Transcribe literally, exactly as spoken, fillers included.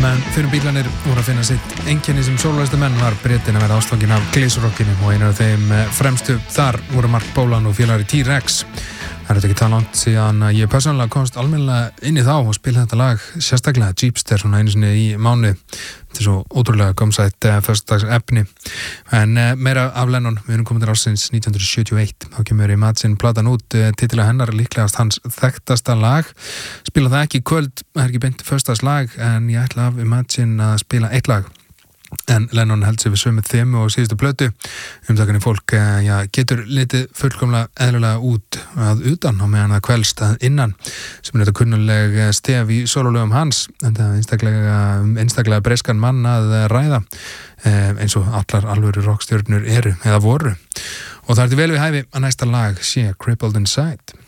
meðan fyrir bílanir voru að finna sitt einkenni sem sólóistamenn var Bretinn að vera ástfanginn af gleysrockinu og einu af þeim fremstu þar voru Mark Bolan og félagar í T-Rex. Það er ekki það langt síðan að ég persónulega komst almennilega inn í þá og spila þetta lag sérstaklega Jeepster svona einu sinni í mánuði. Þetta er svo ótrúlega gómsætt uh, föstudags efni. En uh, meira af Lennon, við erum komin til ársins nítján hundruð sjötíu og eitt. Þá kemur Imagine platan út, uh, titilega hennar líklegast hans þekktasta lag. Spila það ekki í kvöld, það er ekki beint föstudags lag, en ég ætla af Imagine að spila eitt lag. En Lennon held sig við sömu þemu og síðustu plötu. Umtakanir fólk ja, getur litið fullkomlega eðlulega út að utan og meðan það kvelst að innan sem er þetta kunnuleg stef í sólulögum hans en það er einstaklega, einstaklega breyskan mann að ræða eins og allar alvöru rockstjörnur eru eða voru og það er til vel við hæfi að næsta lag sé Crippled Inside.